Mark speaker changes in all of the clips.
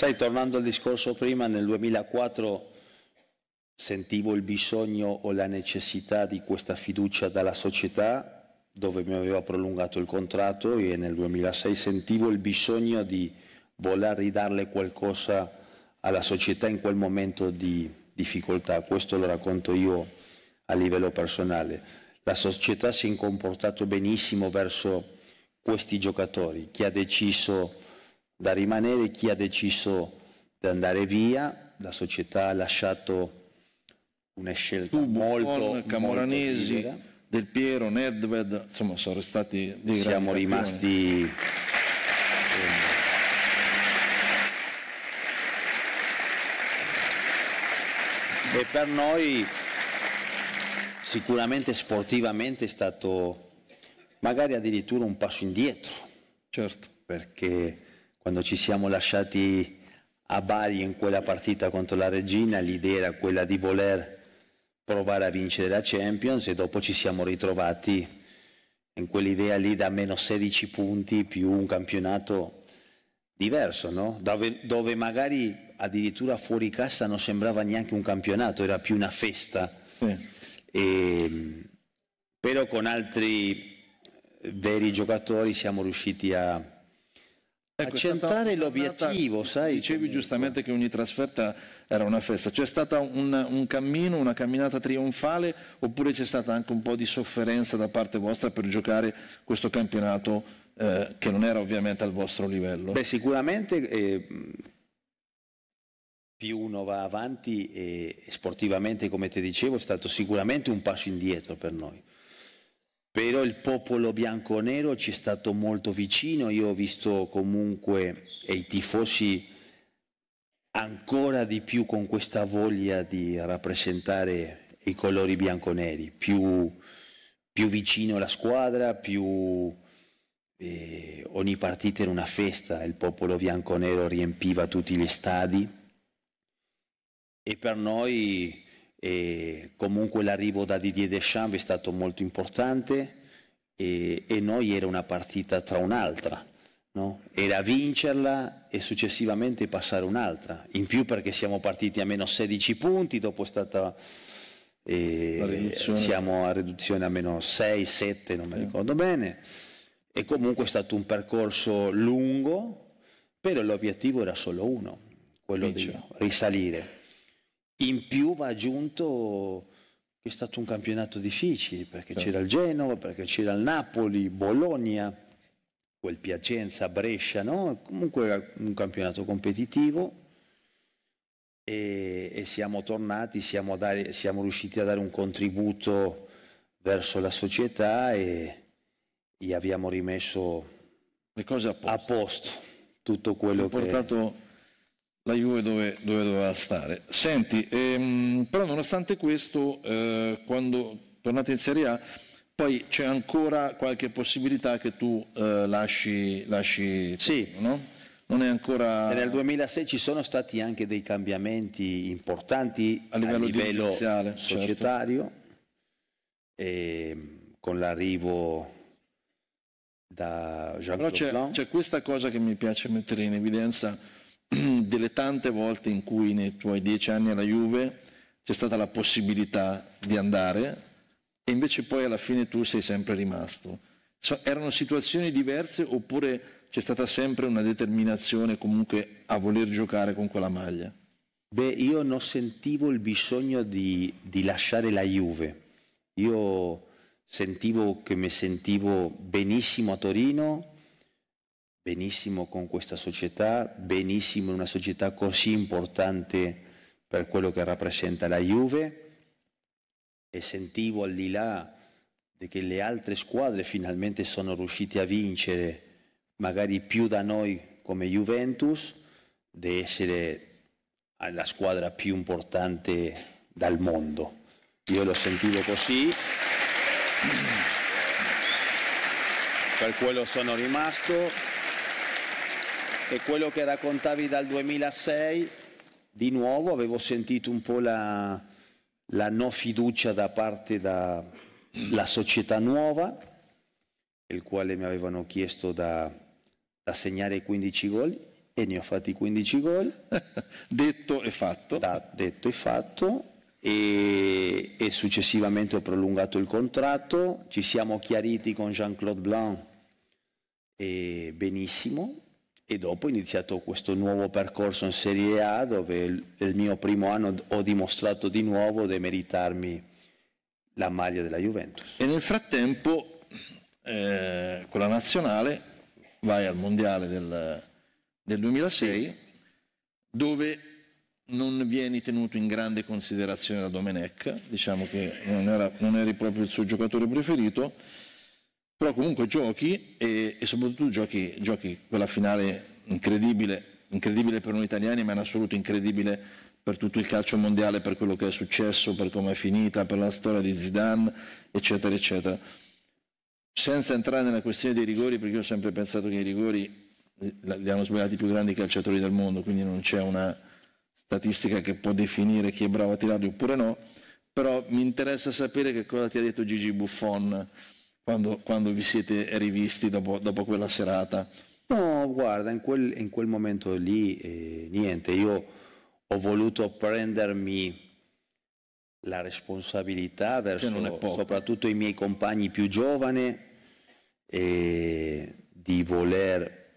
Speaker 1: Sai, tornando al discorso prima, nel 2004 sentivo il bisogno o la necessità di questa fiducia dalla società, dove mi aveva prolungato il contratto, e nel 2006 sentivo il bisogno di voler ridarle qualcosa alla società in quel momento di difficoltà. Questo lo racconto io a livello personale. La società si è comportato benissimo verso questi giocatori, chi ha deciso da rimanere, chi ha deciso di andare via. La società ha lasciato una scelta molto
Speaker 2: Camoranesi,
Speaker 1: libera.
Speaker 2: Del Piero, Nedved, insomma sono stati dei
Speaker 1: Siamo rimasti e per noi sicuramente sportivamente è stato magari addirittura un passo indietro,
Speaker 2: certo,
Speaker 1: perché quando ci siamo lasciati a Bari in quella partita contro la Regina, l'idea era quella di voler provare a vincere la Champions, e dopo ci siamo ritrovati in quell'idea lì da meno 16 punti più un campionato diverso, no? Dove magari addirittura fuori casa non sembrava neanche un campionato, era più una festa. Però con veri giocatori siamo riusciti a centrare l'obiettivo, sai?
Speaker 2: Dicevi giustamente che ogni trasferta era una festa. C'è stata un cammino, una camminata trionfale, oppure c'è stata anche un po' di sofferenza da parte vostra per giocare questo campionato che non era ovviamente al vostro livello?
Speaker 1: Beh, sicuramente più uno va avanti, e sportivamente, come ti dicevo, è stato sicuramente un passo indietro per noi. Però il popolo bianconero ci è stato molto vicino. Io ho visto comunque, e i tifosi ancora di più, con questa voglia di rappresentare i colori bianconeri, più vicino alla squadra, ogni partita era una festa, il popolo bianconero riempiva tutti gli stadi, e per noi comunque l'arrivo da Didier Deschamps è stato molto importante, e noi era una partita tra un'altra, no? Era vincerla e successivamente passare un'altra, in più perché siamo partiti a meno 16 punti, dopo è stata siamo a riduzione a meno 6, 7, non mi ricordo bene, e comunque è stato un percorso lungo, però l'obiettivo era solo uno, quello di risalire. In più va aggiunto che è stato un campionato difficile, perché c'era il Genova, perché c'era il Napoli, Bologna, quel Piacenza, Brescia, no? Comunque era un campionato competitivo, e siamo tornati, siamo riusciti a dare un contributo verso la società, e abbiamo rimesso
Speaker 2: le cose a posto.
Speaker 1: Tutto quello che...
Speaker 2: portato la Juve dove doveva stare. Senti, però nonostante questo, quando tornate in Serie A, poi c'è ancora qualche possibilità che tu lasci
Speaker 1: sì,
Speaker 2: no? Non è ancora...
Speaker 1: Nel 2006 ci sono stati anche dei cambiamenti importanti a livello societario, con l'arrivo da Jean-Claude
Speaker 2: Però c'è questa cosa che mi piace mettere in evidenza, delle tante volte in cui nei tuoi 10 anni alla Juve c'è stata la possibilità di andare, e invece poi alla fine tu sei sempre rimasto. Erano situazioni diverse, oppure c'è stata sempre una determinazione comunque a voler giocare con quella maglia?
Speaker 1: Beh, io non sentivo il bisogno di lasciare la Juve. Io sentivo che mi sentivo benissimo a Torino, benissimo con questa società, benissimo in una società così importante per quello che rappresenta la Juve, e sentivo, al di là di che le altre squadre finalmente sono riuscite a vincere, magari più da noi come Juventus, di essere la squadra più importante dal mondo. Io lo sentivo così, per quello sono rimasto, e quello che raccontavi dal 2006, di nuovo avevo sentito un po' la no fiducia da parte della società nuova, il quale mi avevano chiesto da segnare 15 gol, e ne ho fatti 15 gol.
Speaker 2: Detto e fatto.
Speaker 1: Detto e fatto. E successivamente ho prolungato il contratto, ci siamo chiariti con Jean-Claude Blanc benissimo, e dopo ho iniziato questo nuovo percorso in Serie A, dove il mio primo anno ho dimostrato di nuovo di meritarmi la maglia della Juventus.
Speaker 2: E nel frattempo con la nazionale vai al mondiale del 2006, dove non vieni tenuto in grande considerazione da Domenech, diciamo che non eri proprio il suo giocatore preferito, però comunque giochi e soprattutto giochi quella finale incredibile per noi italiani, ma in assoluto incredibile per tutto il calcio mondiale, per quello che è successo, per come è finita, per la storia di Zidane, eccetera, eccetera. Senza entrare nella questione dei rigori, perché io ho sempre pensato che i rigori li hanno sbagliati i più grandi calciatori del mondo, quindi non c'è una statistica che può definire chi è bravo a tirarli oppure no, però mi interessa sapere che cosa ti ha detto Gigi Buffon quando vi siete rivisti dopo quella serata.
Speaker 1: No, guarda, in quel momento lì niente, io ho voluto prendermi la responsabilità verso soprattutto i miei compagni più giovani, di voler,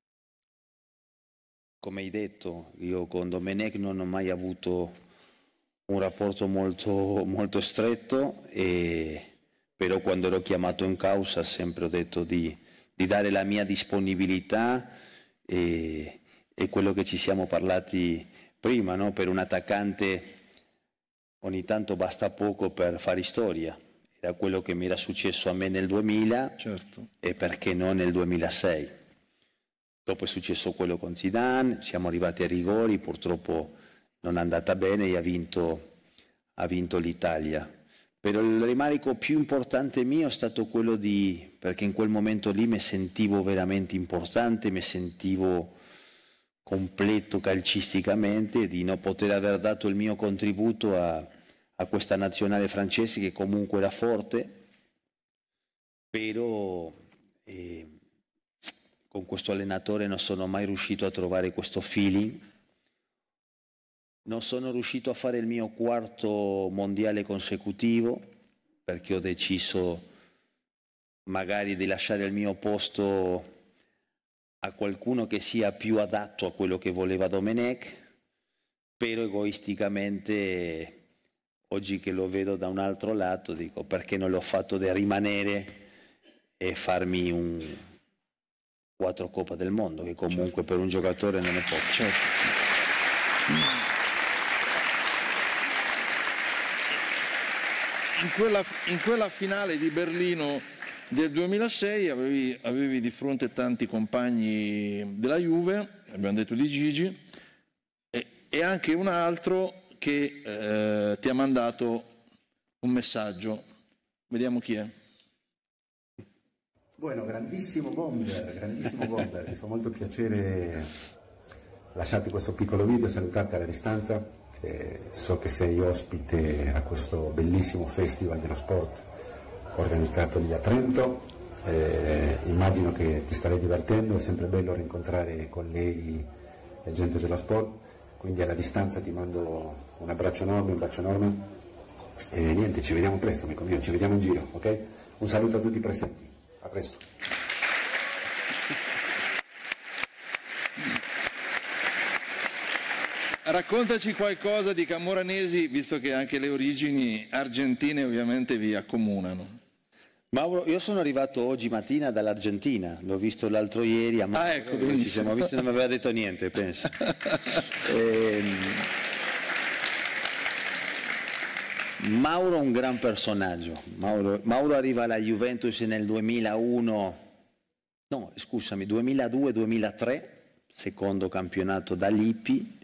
Speaker 1: come hai detto, io con Domenech non ho mai avuto un rapporto molto, molto stretto, però quando ero chiamato in causa sempre ho detto di dare la mia disponibilità e quello che ci siamo parlati prima, no? Per un attaccante ogni tanto basta poco per fare storia. Era quello che mi era successo a me nel 2000,
Speaker 2: certo.
Speaker 1: E perché no nel 2006. Dopo è successo quello con Zidane, siamo arrivati ai rigori, purtroppo non è andata bene e ha vinto l'Italia. Però il rimarico più importante mio è stato quello perché in quel momento lì mi sentivo veramente importante, mi sentivo completo calcisticamente, di non poter aver dato il mio contributo a questa nazionale francese che comunque era forte, però con questo allenatore non sono mai riuscito a trovare questo feeling. Non sono riuscito a fare il mio quarto mondiale consecutivo perché ho deciso magari di lasciare il mio posto a qualcuno che sia più adatto a quello che voleva Domenech, però egoisticamente oggi che lo vedo da un altro lato dico perché non l'ho fatto di rimanere e farmi un 4 Coppa del Mondo, che comunque per un giocatore non è poco.
Speaker 2: Certo. In quella finale di Berlino del 2006 avevi di fronte tanti compagni della Juve, abbiamo detto di Gigi, e anche un altro che ti ha mandato un messaggio. Vediamo chi è.
Speaker 3: Bueno, grandissimo bomber, mi fa molto piacere lasciarti questo piccolo video, salutarti alla distanza. So che sei ospite a questo bellissimo festival dello sport organizzato lì a Trento, immagino che ti starai divertendo, è sempre bello rincontrare colleghi e gente dello sport, quindi alla distanza ti mando un abbraccio enorme e niente, ci vediamo presto amico mio, ci vediamo in giro, ok? Un saluto a tutti i presenti, a presto.
Speaker 2: Raccontaci qualcosa di Camoranesi, visto che anche le origini argentine ovviamente vi accomunano.
Speaker 1: Mauro, io sono arrivato oggi mattina dall'Argentina, l'ho visto l'altro ieri a Mauro,
Speaker 2: ecco,
Speaker 1: ci siamo visti e non mi aveva detto niente, penso. Mauro è un gran personaggio, Mauro arriva alla Juventus nel 2002-2003, secondo campionato da Lippi,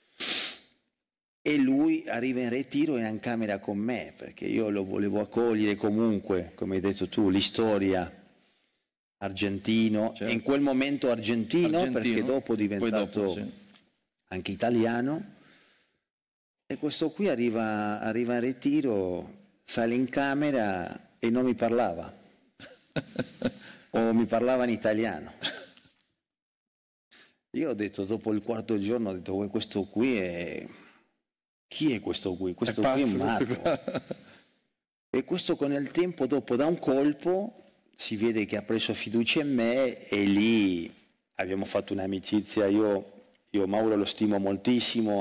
Speaker 1: e lui arriva in ritiro in camera con me perché io lo volevo accogliere comunque, come hai detto tu, l'istoria argentino, certo. E in quel momento argentino perché dopo è diventato anche italiano, e questo qui arriva in ritiro, sale in camera e non mi parlava o mi parlava in italiano. Io ho detto, dopo il quarto giorno, ho detto, questo qui è... Chi è questo qui? Questo qui è matto. E questo con il tempo, dopo, da un colpo, si vede che ha preso fiducia in me e lì abbiamo fatto un'amicizia. Io Mauro lo stimo moltissimo.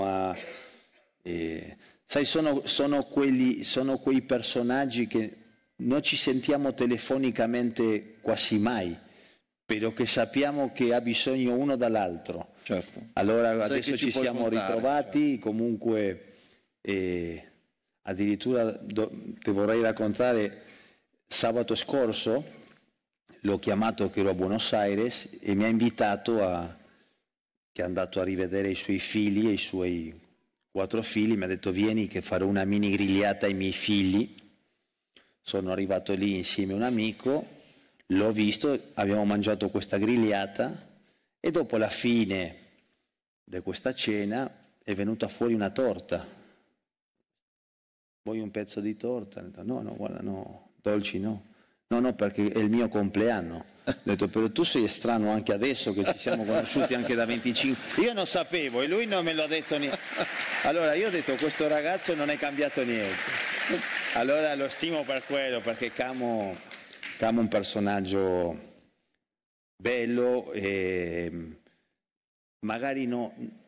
Speaker 1: Sai, sono quei personaggi che non ci sentiamo telefonicamente quasi mai, però che sappiamo che ha bisogno uno dall'altro.
Speaker 2: Certo.
Speaker 1: Allora
Speaker 2: Sai
Speaker 1: adesso ci siamo
Speaker 2: contare,
Speaker 1: ritrovati,
Speaker 2: certo.
Speaker 1: Comunque addirittura ti vorrei raccontare, sabato scorso l'ho chiamato che ero a Buenos Aires e mi ha invitato che è andato a rivedere i suoi figli e i suoi 4 figli, mi ha detto vieni che farò una mini grigliata ai miei figli. Sono arrivato lì insieme a un amico, l'ho visto, abbiamo mangiato questa grigliata e dopo la fine di questa cena è venuta fuori una torta. Vuoi un pezzo di torta? No, guarda, no, dolci no. No, perché è il mio compleanno. Ho detto, però tu sei strano anche adesso che ci siamo conosciuti anche da 25. Io non sapevo e lui non me l'ha detto niente. Allora io ho detto, questo ragazzo non è cambiato niente. Allora lo stimo per quello, perché Camo un personaggio bello e magari no,